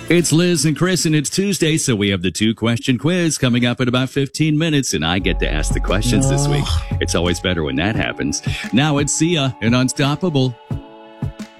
It's Liz and Chris, and it's Tuesday, so we have the 2-question quiz coming up in about 15 minutes, and I get to ask the questions this week. It's always better when that happens. Now it's Sia and Unstoppable.